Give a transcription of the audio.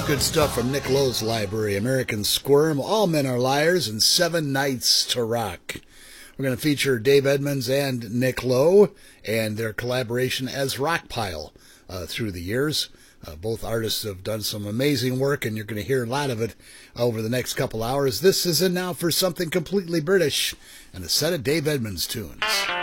Good stuff from Nick Lowe's library. American Squirm, All Men Are Liars, and 7 Nights to Rock. We're going to feature Dave Edmunds and Nick Lowe and their collaboration as Rockpile through the years. Both artists have done some amazing work, and you're going to hear a lot of it over the next couple hours. This is it now for something completely British and a set of Dave Edmunds tunes.